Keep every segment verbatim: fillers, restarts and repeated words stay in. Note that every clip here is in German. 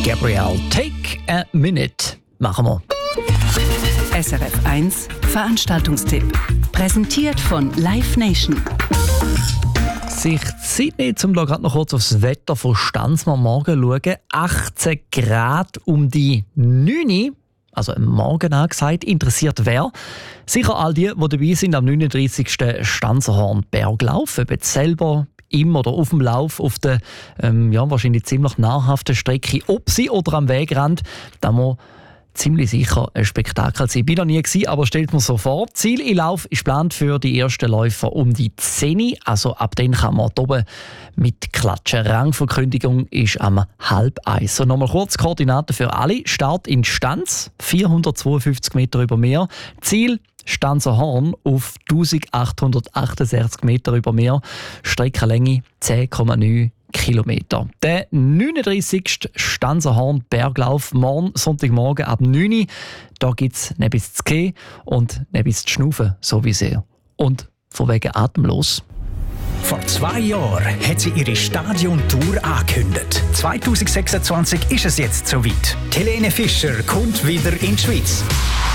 Gabrielle, Take a Minute. Machen wir. S R F eins Veranstaltungstipp. Präsentiert von Live Nation. Sich Zeit nicht, um da gerade noch kurz aufs Wetter von Stanzmann morgen zu schauen. achtzehn Grad um die neun. Also am Morgen angesagt. Interessiert wer? Sicher all die, die dabei sind am neununddreissigsten Stanzerhorn Berglauf. Ob jetzt selber im oder auf dem Lauf auf der ähm, ja, wahrscheinlich ziemlich nahrhaften Strecke, ob sie oder am Wegrand, da muss ziemlich sicher ein Spektakel sein. Ich bin noch nie gewesen, aber stellt mir so vor. Ziel im Lauf ist geplant für die ersten Läufer um die zehn. Also ab dann kann man oben mit klatschen. Rangverkündigung ist am halb eins. So, nochmal kurz Koordinaten für alle. Start in Stanz, vierhundertzweiundfünfzig Meter über Meer. Ziel Stanzerhorn auf eintausendachthundertachtundsechzig Meter über Meer. Streckenlänge zehn Komma neun Kilometer. Der neununddreissigste Stanzerhorn Berglauf morgen Sonntagmorgen ab neun Uhr. Da gibt es nebis zu gehen und nebis zu schnaufen, so wie sehr. Und von wegen atemlos. Vor zwei Jahren hat sie ihre Stadiontour angekündigt. zwanzig sechsundzwanzig ist es jetzt soweit. Helene Fischer kommt wieder in die Schweiz.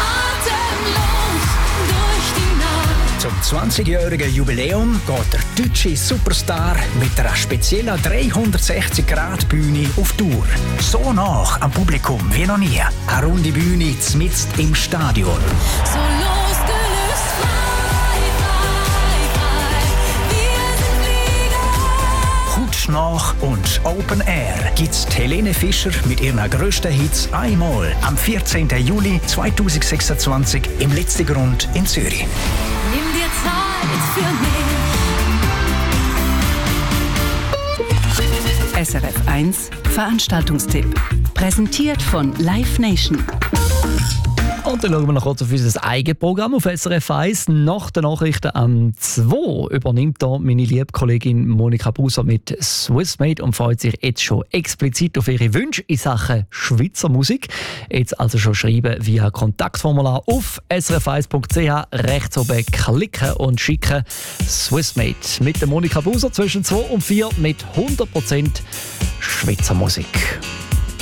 Zum zwanzigjährigen Jubiläum geht der deutsche Superstar mit einer speziellen dreihundertsechzig Grad Bühne auf Tour. So nah am Publikum wie noch nie. Eine runde Bühne mitten im Stadion. So losgelöst, frei, frei, frei. Wir sind Flieger. Hautnah und Open Air gibt's Helene Fischer mit ihren grössten Hits einmal am vierzehnten Juli zweitausendsechsundzwanzig im letzten Grund in Zürich. Nimm dir Zeit für mich. S R F eins Veranstaltungstipp. Präsentiert von Live Nation. Und dann schauen wir noch kurz auf unser eigenes Programm auf S R F eins. Nach den Nachrichten am zwei übernimmt hier meine liebe Kollegin Monika Buser mit Swissmade und freut sich jetzt schon explizit auf ihre Wünsche in Sachen Schweizer Musik. Jetzt also schon schreiben via Kontaktformular auf s r f eins punkt c h, rechts oben klicken und schicken. Swissmade mit der Monika Buser zwischen zwei und vier mit hundert Prozent Schweizer Musik.